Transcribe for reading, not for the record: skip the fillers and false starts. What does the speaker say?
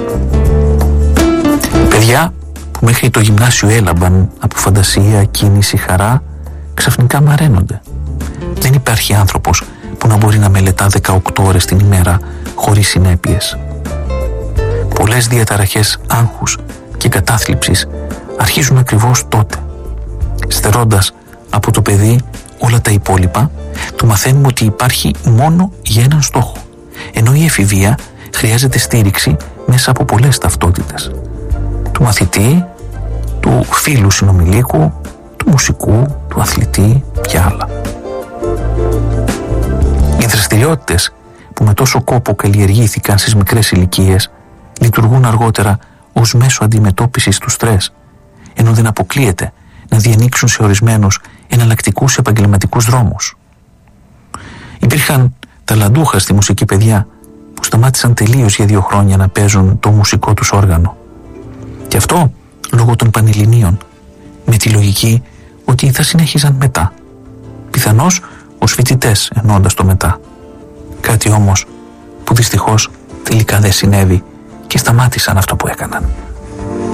Παιδιά που μέχρι το γυμνάσιο έλαμπαν από φαντασία, κίνηση, χαρά, ξαφνικά μαραίνονται. Δεν υπάρχει άνθρωπος που να μπορεί να μελετά 18 ώρες την ημέρα χωρίς συνέπειες. Πολλές διαταραχές άγχους και κατάθλιψης αρχίζουν ακριβώς τότε. Στερώντας από το παιδί όλα τα υπόλοιπα, του μαθαίνουμε ότι υπάρχει μόνο για έναν στόχο, ενώ η εφηβεία χρειάζεται στήριξη μέσα από πολλές ταυτότητες. Του μαθητή, του φίλου συνομιλίκου, του μουσικού, του αθλητή και άλλα. Οι δραστηριότητες που με τόσο κόπο καλλιεργήθηκαν στις μικρές ηλικίες λειτουργούν αργότερα ως μέσο αντιμετώπισης του στρες, ενώ δεν αποκλείεται να διανοίξουν σε ορισμένους εναλλακτικούς επαγγελματικούς δρόμους. Υπήρχαν ταλαντούχα στη μουσική παιδιά που σταμάτησαν τελείως για 2 χρόνια να παίζουν το μουσικό τους όργανο. Και αυτό λόγω των πανελληνίων, με τη λογική ότι θα συνέχιζαν μετά. Πιθανώς ως φοιτητές εννοώντας το μετά. Κάτι όμως που δυστυχώς τελικά δεν συνέβη και σταμάτησαν αυτό που έκαναν.